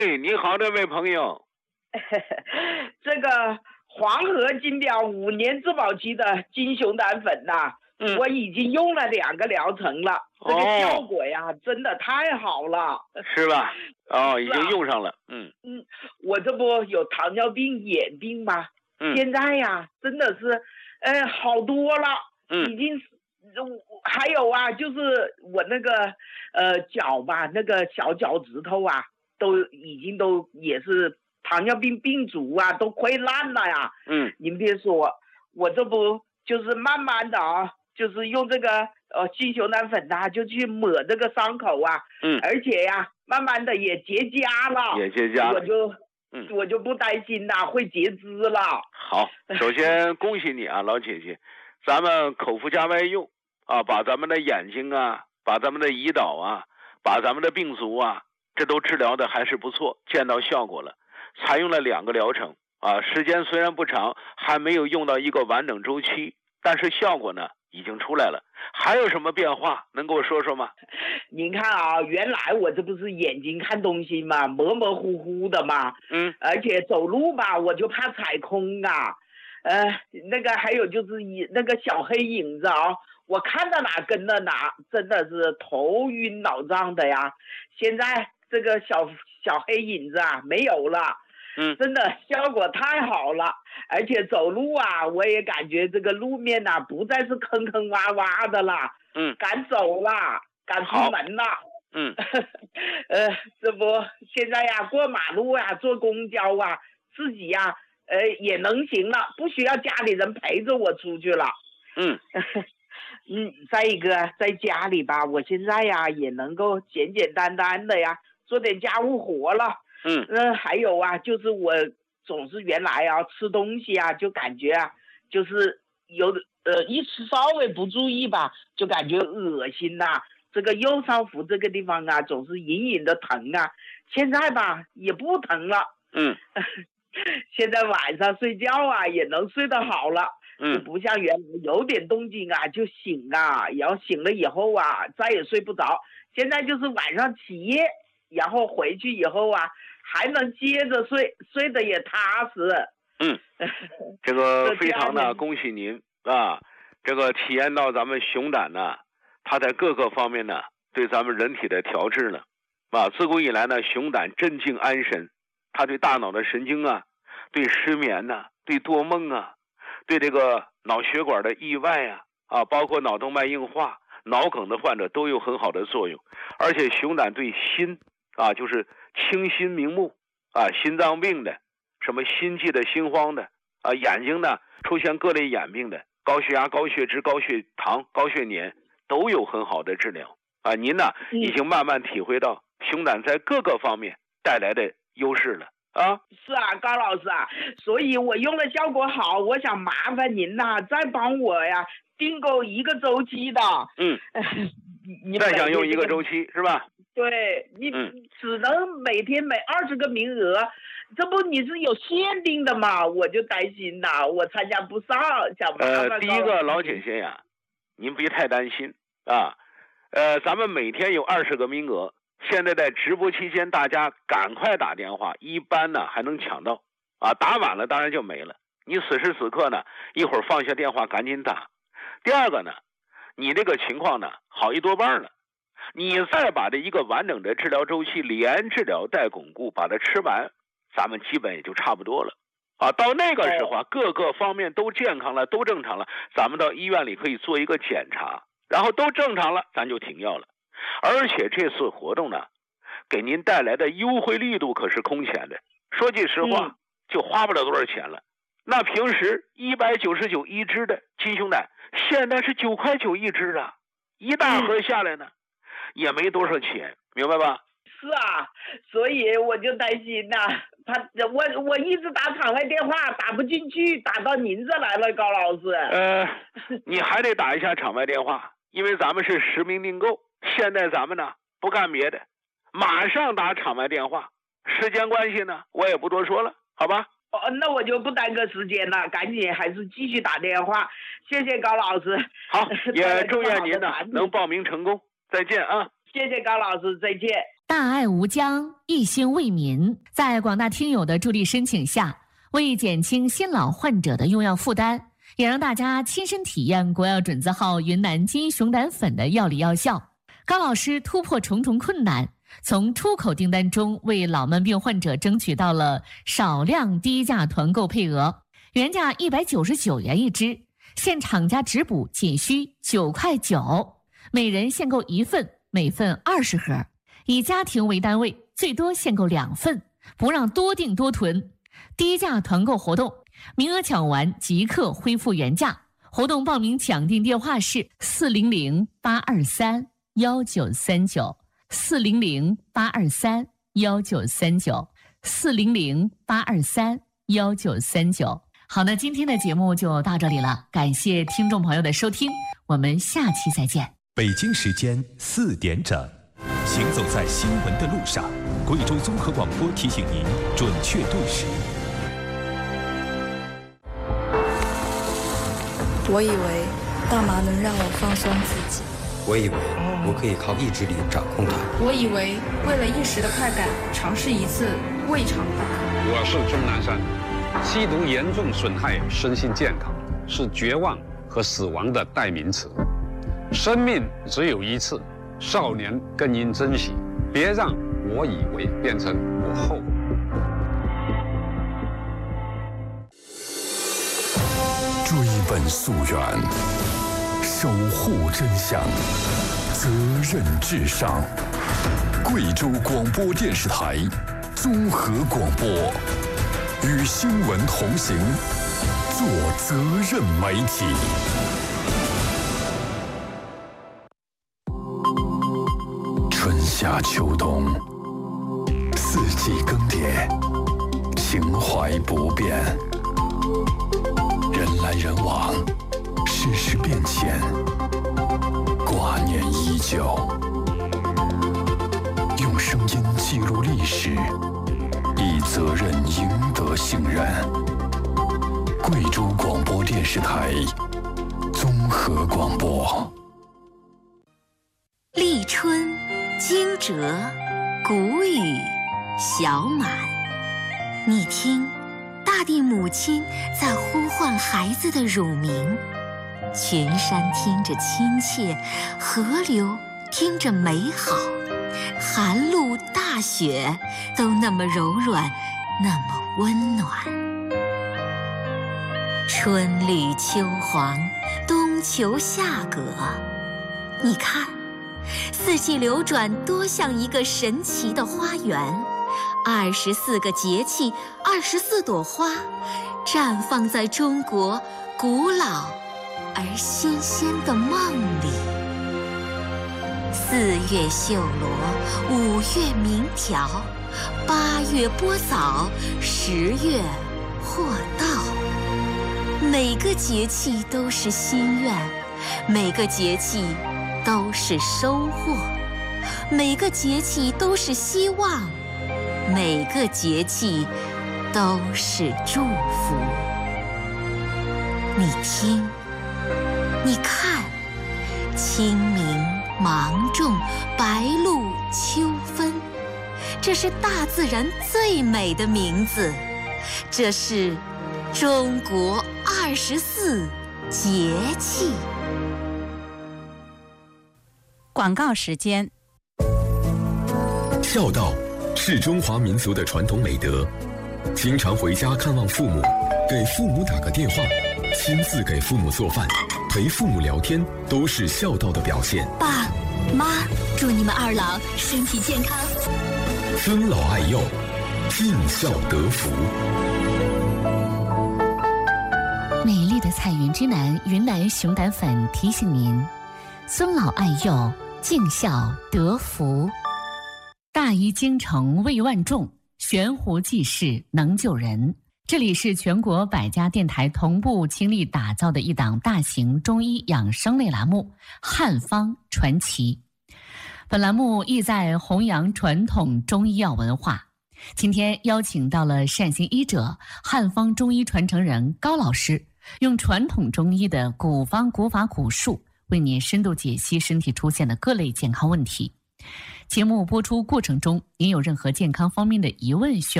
哎，你好，这位朋友。 这个黄河金标5年质保期的金熊胆粉呐、我已经用了2个疗程了，这个效果呀，真的太好了， 是吧？哦，已经用上了。 我这不有糖尿病、眼病吗？现在呀，真的是，好多了，已经。还有啊，就是我那个脚吧，那个小脚趾头啊，已经也是糖尿病病足啊，都溃烂了呀。您别说，我这不就是慢慢的啊，就是用这个金熊胆粉呐，就去抹这个伤口啊。而且呀，慢慢的也结痂了。 也结痂了。 我就不担心呐，会截肢了。 好，首先恭喜你啊，老姐姐，咱们口服加外用啊，把咱们的眼睛啊，把咱们的胰岛啊，把咱们的病足啊，这都治疗的还是不错，见到效果了。采用了2个疗程啊，时间虽然不长，还没有用到一个完整周期，但是效果呢已经出来了。还有什么变化能跟我说说吗？ 您看啊，原来我这不是眼睛看东西嘛，模模糊糊的嘛，而且走路吧，我就怕踩空啊，那个还有就是那个小黑影子啊，我看到哪跟到哪，真的是头晕脑胀的呀。现在这个小黑影子啊没有了。真的效果太好了，而且走路啊，我也感觉这个路面呐、不再是坑坑洼洼的了，敢走了，敢出门了，这不现在呀，过马路啊，坐公交啊，自己呀，也能行了，不需要家里人陪着我出去了，再一个在家里吧，我现在呀也能够简简单单的呀做点家务活了。还有啊，就是我总是原来啊吃东西啊，就感觉啊，就是一吃稍微不注意吧，就感觉恶心呐、这个右上腹这个地方啊，总是隐隐的疼啊。现在吧也不疼了。现在晚上睡觉啊也能睡得好了。就不像原来有点动静啊就醒啊，然后醒了以后啊再也睡不着。现在就是晚上起夜，然后回去以后啊。还能接着睡，睡得也踏实。 这个非常的恭喜您啊！这个体验到咱们熊胆呢，它在各个方面呢，对咱们人体的调治呢，自古以来呢，熊胆镇静安神，它对大脑的神经啊，对失眠呐、对多梦啊，对这个脑血管的意外包括脑动脉硬化、脑梗的患者都有很好的作用，而且熊胆对心就是清心明目心脏病的，什么心悸的、心慌的眼睛呢出现各类眼病的，高血压、高血脂、高血糖、高血粘都有很好的治疗您呢已经慢慢体会到熊胆在各个方面带来的优势了是啊，高老师啊，所以我用了效果好，我想麻烦您再帮我呀订购1个周期的。 你再想用1个周期是吧？ 对，你只能每天20个名额，这不你是有限定的嘛？我就担心呐，我参加不上，想麻烦。 第一个老姐姐呀，您别太担心咱们每天有20个名额，现在在直播期间，大家赶快打电话，一般呢还能抢到打晚了当然就没了。你此时此刻呢，一会儿放下电话赶紧打。第二个呢，你这个情况呢好1多半了。你再把这一个完整的治疗周期连治疗带巩固把它吃完，咱们基本也就差不多了到那个时候各个方面都健康了，都正常了，咱们到医院里可以做一个检查，然后都正常了咱就停药了。而且这次活动呢给您带来的优惠力度可是空前的，说句实话就花不了多少钱了。那平时199一支的金熊胆，现在是9块9一支啊，一大盒下来呢也没多少钱，明白吧？ 是啊，所以我就担心我一直打场外电话打不进去，打到您这来了，高老师。 你还得打一下场外电话，因为咱们是实名订购，现在咱们呢不干别的，马上打场外电话。时间关系呢，我也不多说了，好吧？ 那我就不耽搁时间了，赶紧还是继续打电话。谢谢高老师。 好，也祝愿您呢能报名成功。再见啊！ 谢谢高老师，再见。 大爱无疆，一心为民，在广大听友的助力申请下，为减轻新老患者的用药负担，也让大家亲身体验国药准字号云南金熊胆粉的药理药效。高老师突破重重困难，从出口订单中为老慢病患者争取到了少量低价团购配额，原价199元一支，现厂家直补仅需9块9，每人限购1份，每份20盒，以家庭为单位，最多限购2份，不让多订多囤。低价团购活动，名额抢完即刻恢复原价。活动报名抢订电话是400-823-1939 400-823-1939 400-823-1939。好的，今天的节目就到这里了，感谢听众朋友的收听，我们下期再见。 北京时间4点整，行走在新闻的路上，贵州综合广播提醒您准确对时。 我以为大麻能让我放松自己， 我以为我可以靠意志力掌控它， 我以为为了一时的快感尝试一次未尝不可。 我是钟南山，吸毒严重损害身心健康，是绝望和死亡的代名词。生命只有一次，少年更应珍惜，别让我以为变成我后悔。 追本溯源，守护真相，责任至上。贵州广播电视台综合广播，与新闻同行，做责任媒体。春夏秋冬，四季更迭，情怀不变。人来人往，世事变迁，挂念依旧。用声音记录历史，以责任赢得信任。贵州广播电视台综合广播。 立春，惊蛰，谷雨，小满。你听，大地母亲在呼唤孩子的乳名，群山听着亲切，河流听着美好，寒露大雪都那么柔软，那么温暖。春绿秋黄，冬秋夏葛，你看，四季流转多像一个神奇的花园，24个节气，24朵花，绽放在中国古老而新鲜的梦里。4月绣罗，5月鸣条，8月播枣，10月获稻。每个节气都是心愿，每个节气都是收获，每个节气都是希望，每个节气都是祝福。你听，你看，清明、芒种、白露、秋分，这是大自然最美的名字，这是中国24节气。 广告时间。 孝道是中华民族的传统美德，经常回家看望父母，给父母打个电话，亲自给父母做饭，陪父母聊天，都是孝道的表现。 爸妈，祝你们二老身体健康， 尊老爱幼，尽孝得福。 美丽的彩云之南云南熊胆粉提醒您：尊老爱幼，尽孝得福。大医精诚为万众，悬壶济世能救人。这里是全国100家电台同步倾力打造的一档大型中医养生类栏目《汉方传奇》。本栏目意在弘扬传统中医药文化。今天邀请到了善行医者、汉方中医传承人高老师，用传统中医的古方、古法、古术，为您深度解析身体出现的各类健康问题。 节目播出过程中，您有任何健康方面的疑问需要